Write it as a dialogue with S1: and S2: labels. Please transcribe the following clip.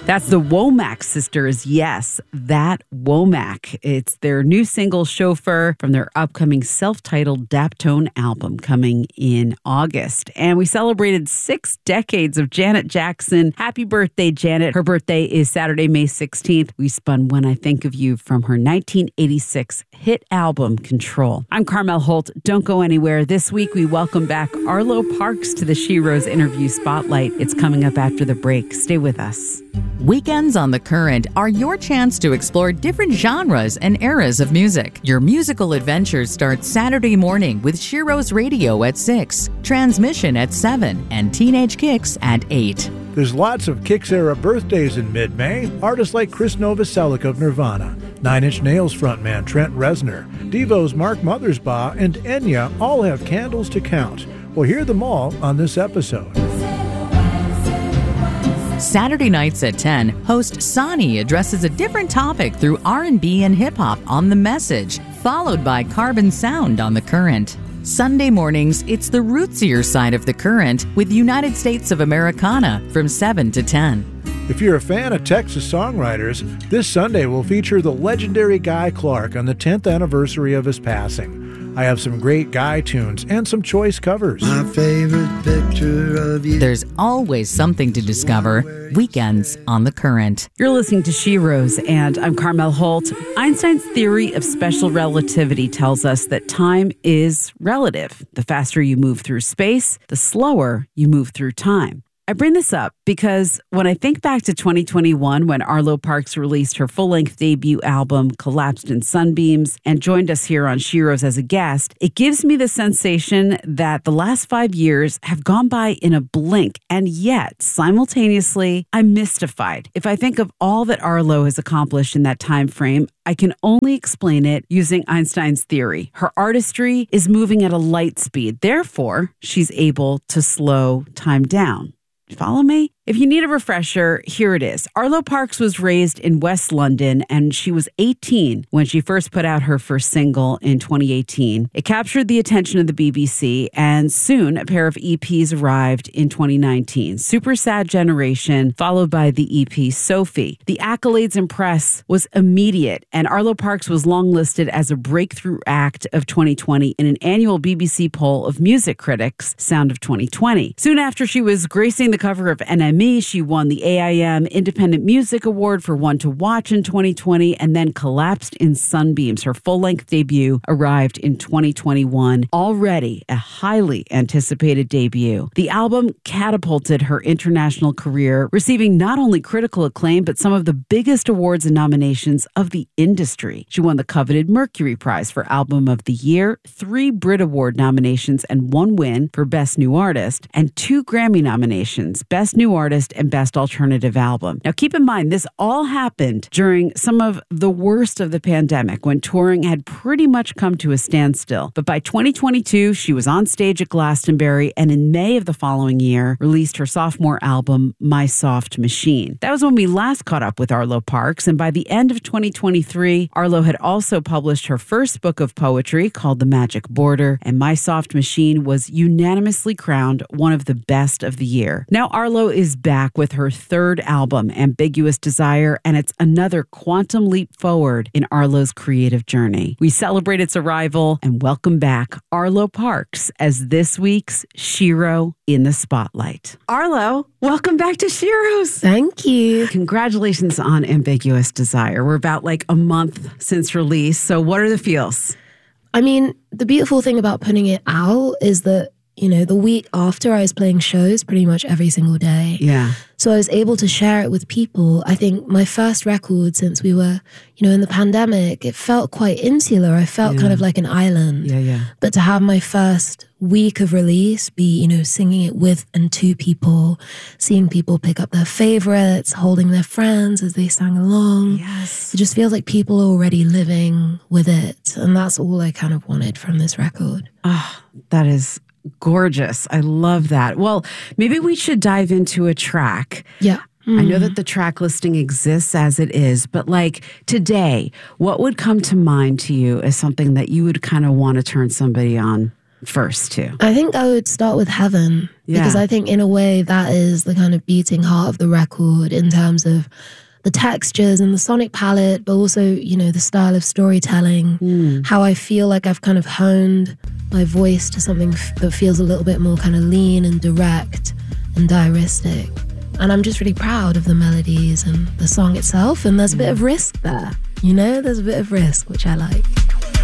S1: That's the Womack Sisters. Yes, that Womack. It's their new single, Chauffeur, from their upcoming self-titled Daptone album coming in August. And we celebrated 6 decades of Janet Jackson. Happy birthday, Janet. Her birthday is Saturday, May 16th. We spun When I Think of You from her 1986 hit album, Control. I'm Carmel Holt. Don't go anywhere. This week, we welcome back Arlo Parks to the She Rose interview spotlight. It's coming up after the break. Stay with us.
S2: Weekends on The Current are your chance to explore different genres and eras of music. Your musical adventures start Saturday morning with She Rose Radio at 6, Transmission at 7, and Teenage Kicks at 8.
S3: There's lots of Kicks-era birthdays in mid-May. Artists like Chris Novoselic of Nirvana, Nine Inch Nails frontman Trent Reznor, Devo's Mark Mothersbaugh, and Enya all have candles to count. We'll hear them all on this episode.
S2: Saturday nights at 10, host Sonny addresses a different topic through R&B and hip-hop on The Message, followed by Carbon Sound on The Current. Sunday mornings, it's the rootsier side of The Current with United States of Americana from 7 to 10.
S3: If you're a fan of Texas songwriters, this Sunday will feature the legendary Guy Clark on the 10th anniversary of his passing. I have some great Guy tunes and some choice covers.
S4: My favorite picture of you.
S2: There's always something to discover. Weekends on The Current.
S1: You're listening to She Rose, and I'm Carmel Holt. Einstein's theory of special relativity tells us that time is relative. The faster you move through space, the slower you move through time. I bring this up because when I think back to 2021, when Arlo Parks released her full-length debut album, Collapsed in Sunbeams, and joined us here on She Rose as a guest, it gives me the sensation that the last 5 years have gone by in a blink, and yet, simultaneously, I'm mystified. If I think of all that Arlo has accomplished in that time frame, I can only explain it using Einstein's theory. Her artistry is moving at a light speed. Therefore, she's able to slow time down. Follow me? If you need a refresher, here it is. Arlo Parks was raised in West London, and she was 18 when she first put out her first single in 2018. It captured the attention of the BBC, and soon a pair of EPs arrived in 2019. Super Sad Generation, followed by the EP Sophie. The accolades and press was immediate, and Arlo Parks was longlisted as a breakthrough act of 2020 in an annual BBC poll of music critics, Sound of 2020. Soon after she was gracing the cover of NME, she won the AIM Independent Music Award for One to Watch in 2020 and then Collapsed in Sunbeams. Her full-length debut arrived in 2021. Already a highly anticipated debut. The album catapulted her international career, receiving not only critical acclaim, but some of the biggest awards and nominations of the industry. She won the coveted Mercury Prize for Album of the Year, 3 Brit Award nominations, and 1 win for Best New Artist, and 2 Grammy nominations, Best New Artist and Best Alternative Album. Now, keep in mind, this all happened during some of the worst of the pandemic, when touring had pretty much come to a standstill. But by 2022, she was on stage at Glastonbury, and in May of the following year, released her sophomore album, My Soft Machine. That was when we last caught up with Arlo Parks, and by the end of 2023, Arlo had also published her first book of poetry called The Magic Border, and My Soft Machine was unanimously crowned one of the best of the year. Now, Arlo is back with her 3rd album, Ambiguous Desire, and it's another quantum leap forward in Arlo's creative journey. We celebrate its arrival and welcome back Arlo Parks as this week's Shiro in the Spotlight. Arlo, welcome back to She Rose.
S5: Thank you.
S1: Congratulations on Ambiguous Desire. We're about like a month since release, so what are the feels?
S5: I mean, the beautiful thing about putting it out is that, you know, the week after I was playing shows pretty much every single day.
S1: Yeah.
S5: So I was able to share it with people. I think my first record since we were, you know, in the pandemic, it felt quite insular. I felt kind of like an island.
S1: Yeah.
S5: But to have my first week of release be, you know, singing it with and to people, seeing people pick up their favorites, holding their friends as they sang along.
S1: Yes.
S5: It just feels like people are already living with it. And that's all I kind of wanted from this record.
S1: Oh, that is gorgeous. I love that. Well, maybe we should dive into a track.
S5: Yeah.
S1: I know that the track listing exists as it is, but like today, what would come to mind to you as something that you would kind of want to turn somebody on? first too?
S5: I think I would start with Heaven, because I think in a way that is the kind of beating heart of the record in terms of the textures and the sonic palette, but also, you know, the style of storytelling, how I feel like I've kind of honed my voice to something that feels a little bit more kind of lean and direct and diaristic. And I'm just really proud of the melodies and the song itself. And there's a bit of risk there, you know, there's a bit of risk, which I like.